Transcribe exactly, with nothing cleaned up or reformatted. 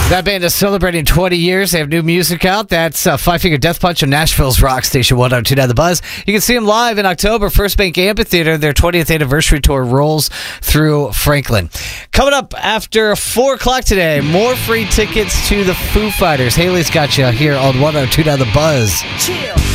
That band is celebrating twenty years. They have new music out. That's uh, Five Finger Death Punch on Nashville's rock station one oh two now The Buzz. You can see them live in October, First Bank Amphitheater. Their twentieth anniversary tour rolls through Franklin. Coming up after four o'clock today, more free tickets to the Foo Fighters. Haley's got you here on one oh two now The Buzz. Chill.